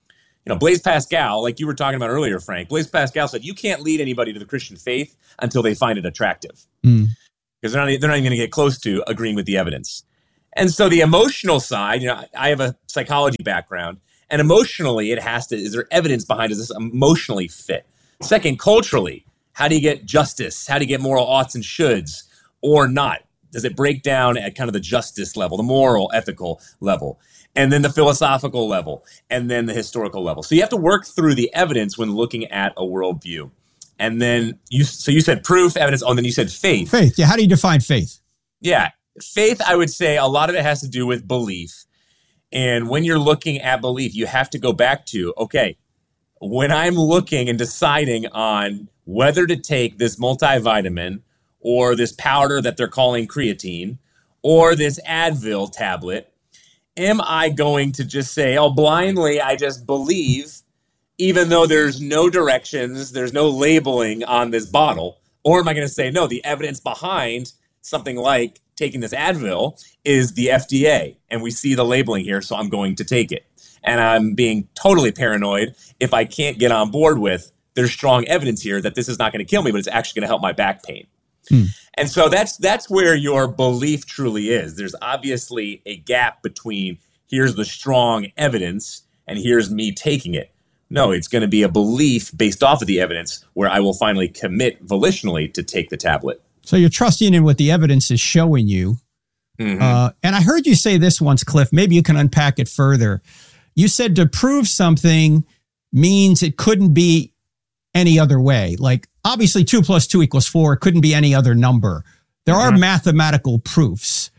Blaise Pascal, like you were talking about earlier, Frank, Blaise Pascal said you can't lead anybody to the Christian faith until they find it attractive. Because they're not even going to get close to agreeing with the evidence. And so the emotional side, I have a psychology background, and emotionally is there evidence behind, does this emotionally fit? Second, culturally, how do you get justice? How do you get moral oughts and shoulds or not? Does it break down at kind of the justice level, the moral, ethical level, and then the philosophical level, and then the historical level? So you have to work through the evidence when looking at a worldview. And then you said proof, evidence, and then you said faith. Faith, yeah. How do you define faith? Yeah. Faith, I would say a lot of it has to do with belief. And when you're looking at belief, you have to go back to, okay, when I'm looking and deciding on whether to take this multivitamin or this powder that they're calling creatine or this Advil tablet, am I going to just say, blindly, I just believe, even though there's no directions, there's no labeling on this bottle? Or am I going to say, no, the evidence behind something like taking this Advil is the FDA, and we see the labeling here, so I'm going to take it. And I'm being totally paranoid if I can't get on board with there's strong evidence here that this is not going to kill me, but it's actually going to help my back pain. And so that's where your belief truly is. There's obviously a gap between here's the strong evidence and here's me taking it. No, it's going to be a belief based off of the evidence where I will finally commit volitionally to take the tablet. So you're trusting in what the evidence is showing you. And I heard you say this once, Cliff. Maybe you can unpack it further. You said to prove something means it couldn't be any other way. Like, obviously 2 + 2 = 4. It couldn't be any other number. There are mathematical proofs.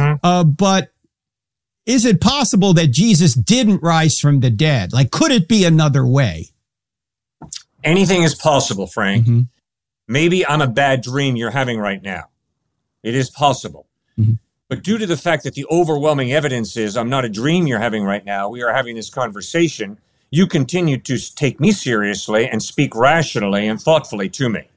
But is it possible that Jesus didn't rise from the dead? Like, could it be another way? Anything is possible, Frank. Maybe I'm a bad dream you're having right now. It is possible. But due to the fact that the overwhelming evidence is I'm not a dream you're having right now, we are having this conversation, you continue to take me seriously and speak rationally and thoughtfully to me.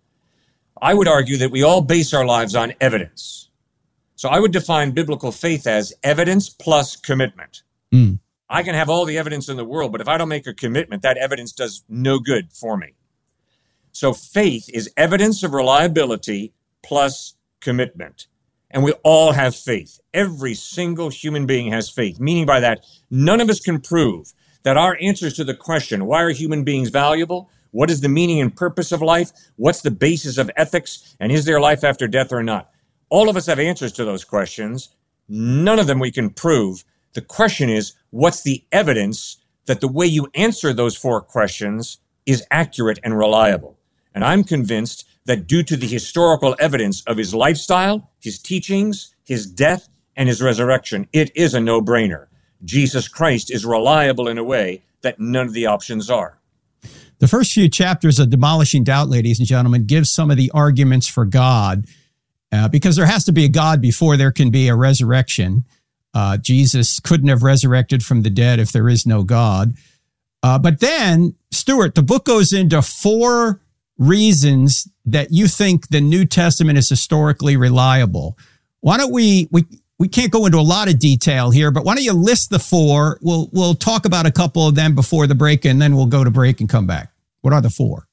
I would argue that we all base our lives on evidence. So I would define biblical faith as evidence plus commitment. I can have all the evidence in the world, but if I don't make a commitment, that evidence does no good for me. So faith is evidence of reliability plus commitment. And we all have faith. Every single human being has faith, meaning by that, none of us can prove that our answers to the question, why are human beings valuable? What is the meaning and purpose of life? What's the basis of ethics? And is there life after death or not? All of us have answers to those questions. None of them we can prove. The question is, what's the evidence that the way you answer those 4 questions is accurate and reliable? And I'm convinced that due to the historical evidence of his lifestyle, his teachings, his death, and his resurrection, it is a no-brainer. Jesus Christ is reliable in a way that none of the options are. The first few chapters of Demolishing Doubt, ladies and gentlemen, gives some of the arguments for God, because there has to be a God before there can be a resurrection. Jesus couldn't have resurrected from the dead if there is no God. But then, Stuart, the book goes into 4 reasons that you think the New Testament is historically reliable. Why don't we can't go into a lot of detail here, but why don't you list the 4? We'll talk about a couple of them before the break, and then we'll go to break and come back. What are the 4?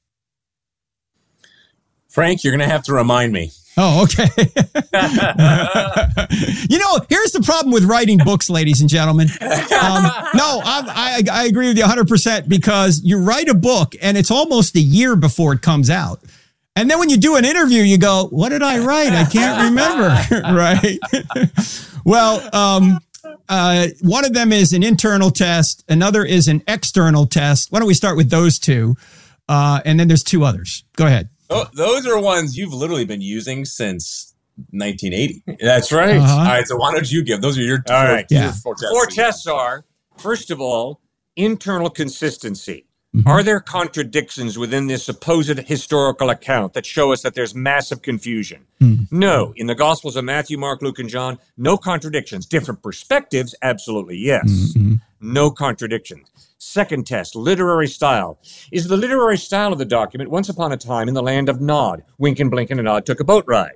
Frank, you're going to have to remind me. Oh, okay. Here's the problem with writing books, ladies and gentlemen. I agree with you 100%, because you write a book and it's almost a year before it comes out. And then when you do an interview, you go, what did I write? I can't remember. Right. Well, one of them is an internal test. Another is an external test. Why don't we start with those 2? And then there's 2 others. Go ahead. Oh, those are ones you've literally been using since 1980. That's right. All right, so why don't you give? Those are your 4 tests. 4 tests are, first of all, internal consistency. Are there contradictions within this supposed historical account that show us that there's massive confusion? No. In the Gospels of Matthew, Mark, Luke, and John, no contradictions. Different perspectives, absolutely, yes. No contradictions. Second test, literary style. Is the literary style of the document, once upon a time in the land of Nod, wink and blink and a nod, took a boat ride?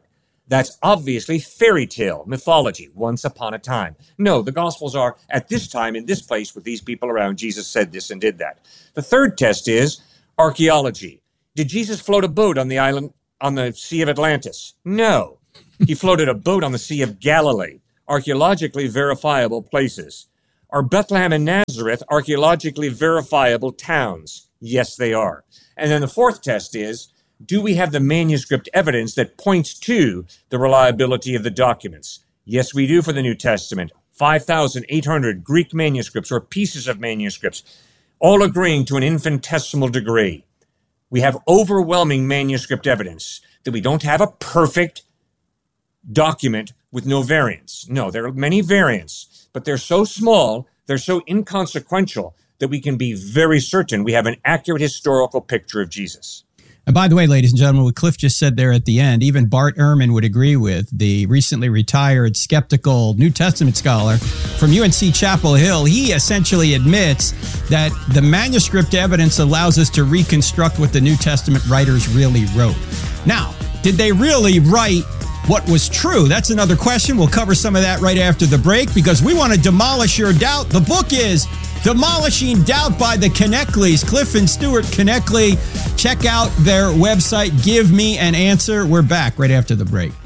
That's obviously fairy tale, mythology, once upon a time. No, the Gospels are at this time, in this place, with these people around. Jesus said this and did that. The third test is archaeology. Did Jesus float a boat on the island, on the Sea of Atlantis? No. He floated a boat on the Sea of Galilee, archaeologically verifiable places. Are Bethlehem and Nazareth archaeologically verifiable towns? Yes, they are. And then the fourth test is, do we have the manuscript evidence that points to the reliability of the documents? Yes, we do for the New Testament. 5,800 Greek manuscripts or pieces of manuscripts, all agreeing to an infinitesimal degree. We have overwhelming manuscript evidence that we don't have a perfect document with no variants. No, there are many variants, but they're so small, they're so inconsequential that we can be very certain we have an accurate historical picture of Jesus. And by the way, ladies and gentlemen, what Cliff just said there at the end, even Bart Ehrman would agree with, the recently retired skeptical New Testament scholar from UNC Chapel Hill. He essentially admits that the manuscript evidence allows us to reconstruct what the New Testament writers really wrote. Now, did they really write what was true? That's another question. We'll cover some of that right after the break because we want to demolish your doubt. The book is Demolishing Doubt by the Knechtleys. Cliff and Stuart Knechtly. Check out their website. Give me an answer. We're back right after the break.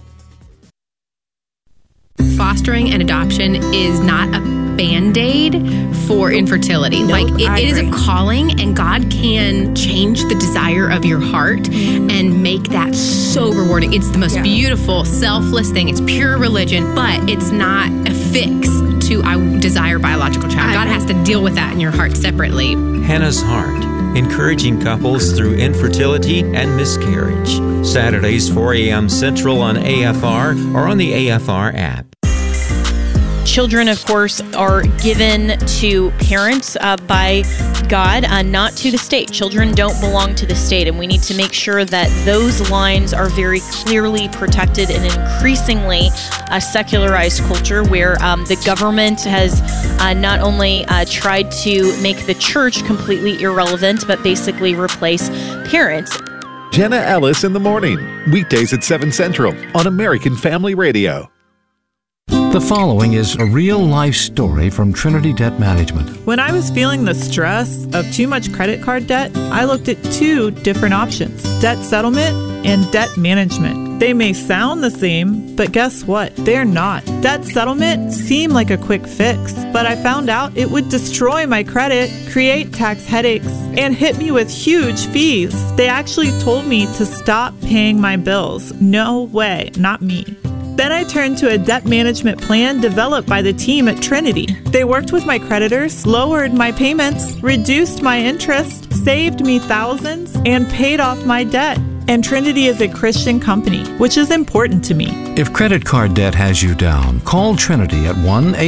Fostering and adoption is not a Band-Aid for infertility. Nope, it is a calling, and God can change the desire of your heart and make that so rewarding. It's the most beautiful, selfless thing. It's pure religion, but it's not a fix to I desire biological child. God has to deal with that in your heart separately. Hannah's Heart, encouraging couples through infertility and miscarriage. Saturdays, 4 a.m. Central on AFR or on the AFR app. Children, of course, are given to parents by God, not to the state. Children don't belong to the state, and we need to make sure that those lines are very clearly protected in an increasingly secularized culture where the government has not only tried to make the church completely irrelevant, but basically replace parents. Jenna Ellis in the morning, weekdays at 7 Central on American Family Radio. The following is a real-life story from Trinity Debt Management. When I was feeling the stress of too much credit card debt, I looked at two different options: debt settlement and debt management. They may sound the same, but guess what? They're not. Debt settlement seemed like a quick fix, but I found out it would destroy my credit, create tax headaches, and hit me with huge fees. They actually told me to stop paying my bills. No way, not me. Then I turned to a debt management plan developed by the team at Trinity. They worked with my creditors, lowered my payments, reduced my interest, saved me thousands, and paid off my debt. And Trinity is a Christian company, which is important to me. If credit card debt has you down, call Trinity at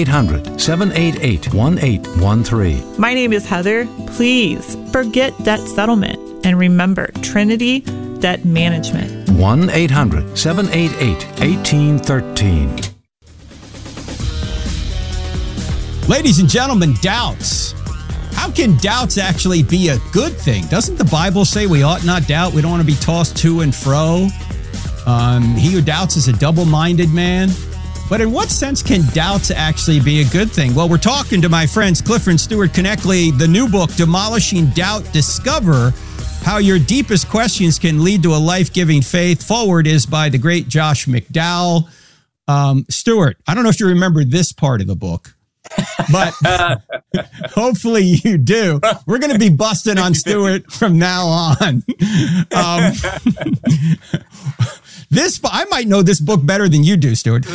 1-800-788-1813. My name is Heather. Please forget debt settlement and remember Trinity Debt Management. 1-800-788-1813. Ladies and gentlemen, doubts. How can doubts actually be a good thing? Doesn't the Bible say we ought not doubt? We don't want to be tossed to and fro. He who doubts is a double-minded man. But in what sense can doubts actually be a good thing? Well, we're talking to my friends Cliff and Stuart Knechtly. The new book, Demolishing Doubt, Discover How Your Deepest Questions Can Lead to a Life-Giving Faith. Forward is by the great Josh McDowell. Stuart, I don't know if you remember this part of the book, but hopefully you do. We're going to be busting on Stuart from now on. I might know this book better than you do, Stuart.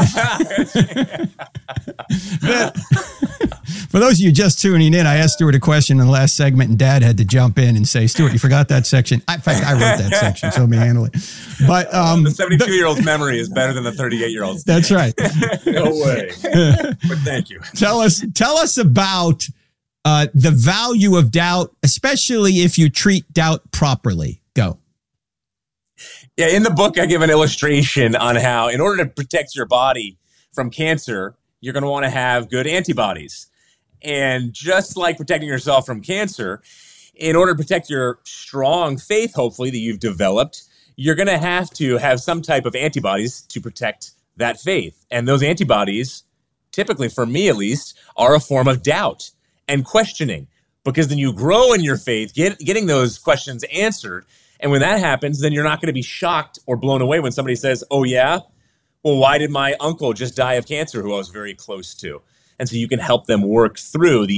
For those of you just tuning in, I asked Stuart a question in the last segment, and Dad had to jump in and say, Stuart, you forgot that section. In fact, I wrote that section, so let me handle it. But the 72-year-old's memory is better than the 38-year-old's. That's right. No way. But thank you. Tell us about the value of doubt, especially if you treat doubt properly. Go. Yeah, in the book, I give an illustration on how, in order to protect your body from cancer, you're going to want to have good antibodies. And just like protecting yourself from cancer, in order to protect your strong faith, hopefully, that you've developed, you're going to have some type of antibodies to protect that faith. And those antibodies, typically for me at least, are a form of doubt and questioning, because then you grow in your faith, getting those questions answered. And when that happens, then you're not going to be shocked or blown away when somebody says, oh yeah, well, why did my uncle just die of cancer who I was very close to? And so you can help them work through the